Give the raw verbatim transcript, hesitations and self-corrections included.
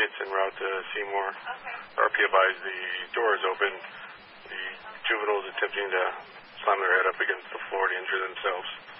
it's en route to Seymour. R P advised the door is open. The juveniles attempting to slam their head up against the floor to injure themselves.